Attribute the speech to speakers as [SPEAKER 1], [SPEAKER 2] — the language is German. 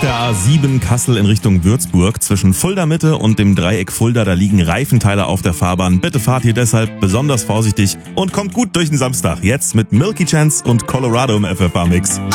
[SPEAKER 1] der A7 Kassel in Richtung Würzburg. Zwischen Fulda Mitte und dem Dreieck Fulda, da liegen Reifenteile auf der Fahrbahn. Bitte fahrt hier deshalb besonders vorsichtig und kommt gut durch den Samstag. Jetzt mit Milky Chance und Colorado im FFH-Mix.